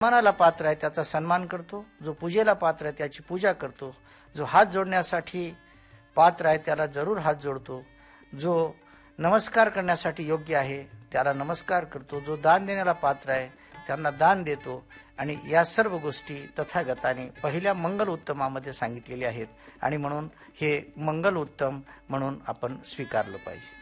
सन्मानाला पात्र आहे त्याचा सन्मान करतो, जो पूजेला पात्र आहे त्याची पूजा करतो, जो हात जोडण्यासाठी पात्र आहे त्याला जरूर हात जोडतो, जो नमस्कार करण्यासाठी योग्य आहे त्याला नमस्कार करतो, जो दान देण्याला पात्र आहे त्यांना दान देतो. आणि या सर्व गोष्टी तथागताने पहिल्या मंगल उत्तमामध्ये सांगितलेल्या आहेत आणि म्हणून हे मंगल उत्तम म्हणून आपण स्वीकारलं पाहिजे.